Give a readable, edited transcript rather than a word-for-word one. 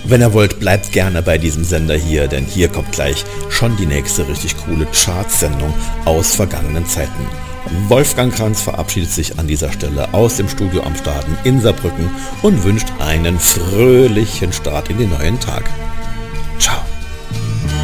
Wenn ihr wollt, bleibt gerne bei diesem Sender hier, denn hier kommt gleich schon die nächste richtig coole Chartsendung aus vergangenen Zeiten. Wolfgang Kranz verabschiedet sich an dieser Stelle aus dem Studio am Staden in Saarbrücken und wünscht einen fröhlichen Start in den neuen Tag.